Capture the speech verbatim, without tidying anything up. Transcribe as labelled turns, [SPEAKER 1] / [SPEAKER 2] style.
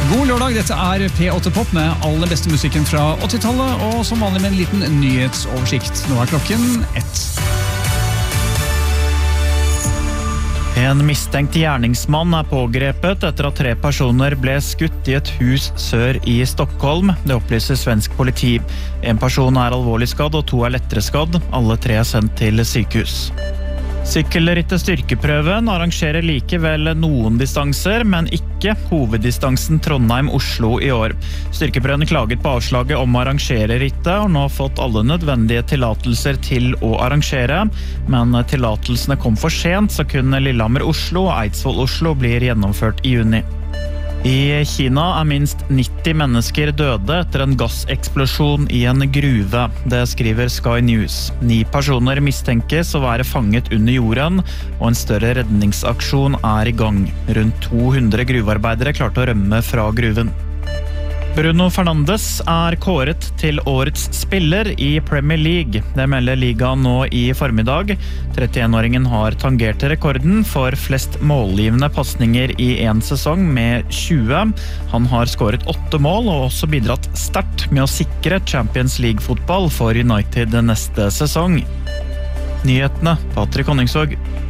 [SPEAKER 1] God lørdag, dette er P åtte Pop med aller beste musikken fra åttitallet, og som vanlig med en liten nyhetsoversikt. Nå er klokken ett.
[SPEAKER 2] En mistenkt gjerningsmann er pågrepet etter at tre personer ble skutt i et hus sør i Stockholm. Det opplyser svensk politi. En person er alvorlig skadd og to er lettere skadd. Alle tre er sendt til sykehus. Sykkelrittet styrkeprøven arrangerer likevel noen distanser, men ikke hoveddistansen Trondheim-Oslo i år. Styrkeprøven klaget på avslaget om å arrangere rittet, og nå har fått alle nødvendige tillatelser til å arrangere. Men tillatelsene kom for sent, så kun Lillehammer-Oslo og Eidsvoll-Oslo blir gjennomført i juni. I Kina er minst nitti mennesker døde etter en gasseksplosjon i en gruve. Det skriver Sky News. Ni personer mistenkes å være fanget under jorden, og en større redningsaksjon er i gang. Rundt to hundre gruvearbeidere klarte å rømme fra gruven. Bruno Fernandes er kåret til årets spiller i Premier League. Det melder ligaen nå i formiddag. trettien-åringen har tangert rekorden for flest målgivende passninger i en sesong med tjue. Han har skåret åtte mål og også bidratt sterkt med å sikre Champions League-fotball for United neste sesong. Nyhetene, Patrick Honningsvåg.